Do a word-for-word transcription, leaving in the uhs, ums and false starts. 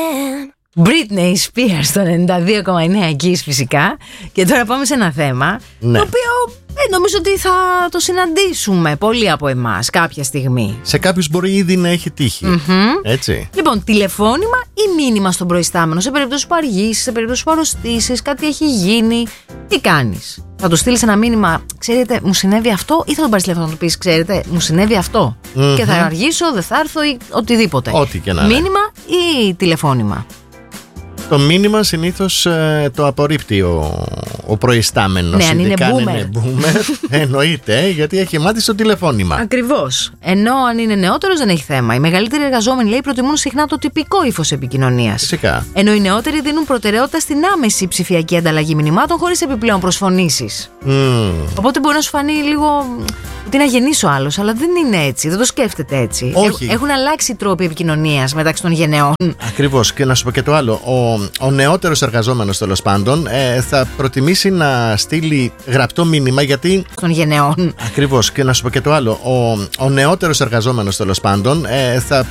Britney Spears στο ενενήντα δύο κόμμα εννέα Kiss φυσικά. Και τώρα πάμε σε ένα θέμα, ναι, το οποίο ε, νομίζω ότι θα το συναντήσουμε πολλοί από εμάς κάποια στιγμή. Σε κάποιους μπορεί ήδη να έχει τύχει. Mm-hmm. Έτσι. Λοιπόν, τηλεφώνημα ή μήνυμα στον προϊστάμενο σε περίπτωση που αργήσεις, σε περίπτωση που αρρωστήσεις, κάτι έχει γίνει. Τι κάνεις? Θα του στείλεις ένα μήνυμα, ξέρετε, μου συνέβη αυτό, ή θα τον πάρεις τηλέφωνο να του πεις, ξέρετε, μου συνέβη αυτό. Mm-hmm. Και θα αργήσω, δεν θα έρθω ή οτιδήποτε. Ό,τι και να είναι. Μήνυμα ή τηλεφώνημα? Το μήνυμα συνήθως ε, το απορρίπτει ο, ο προϊστάμενος. Ναι, αν είναι boomer. Είναι boomer εννοείται, γιατί έχει μάθει στο τηλεφώνημα. Ακριβώς. Ενώ αν είναι νεότερος δεν έχει θέμα. Οι μεγαλύτεροι εργαζόμενοι, λέει, προτιμούν συχνά το τυπικό ύφος επικοινωνίας. Φυσικά. Ενώ οι νεότεροι δίνουν προτεραιότητα στην άμεση ψηφιακή ανταλλαγή μηνυμάτων χωρίς επιπλέον προσφωνήσεις. Mm. Οπότε μπορεί να σου φανεί λίγο ότι είναι αγενής ο άλλος, αλλά δεν είναι έτσι. Δεν το σκέφτεται έτσι. Όχι. Έχουν αλλάξει οι τρόποι επικοινωνίας μεταξύ των γενεών. Ακριβώς. Και να σου πω και το άλλο. Ο, ο νεότερος εργαζόμενος, τέλος πάντων, ε, θα προτιμήσει να στείλει γραπτό μήνυμα, γιατί. Των γενεών. Ακριβώς. Και να σου πω και το άλλο. Ο, ο νεότερος εργαζόμενος, τέλος πάντων, ε, θα